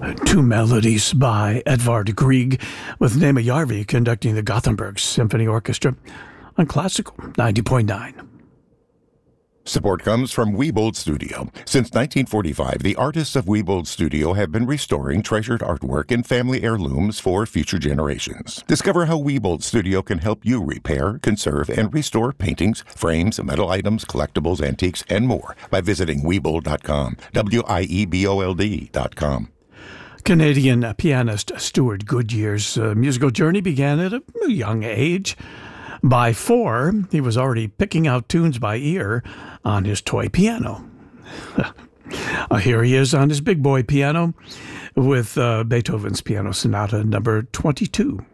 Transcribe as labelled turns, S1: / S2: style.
S1: Two melodies by Edvard Grieg, with Nema Järvi conducting the Gothenburg Symphony Orchestra on Classical 90.9.
S2: Support comes from Wiebold Studio. Since 1945, the artists of Wiebold Studio have been restoring treasured artwork and family heirlooms for future generations. Discover how Wiebold Studio can help you repair, conserve, and restore paintings, frames, metal items, collectibles, antiques, and more by visiting Wiebold.com, Wiebold.com.
S1: Canadian pianist Stuart Goodyear's musical journey began at a young age. By 4, he was already picking out tunes by ear on his toy piano. Here he is on his big boy piano with Beethoven's Piano Sonata number 22.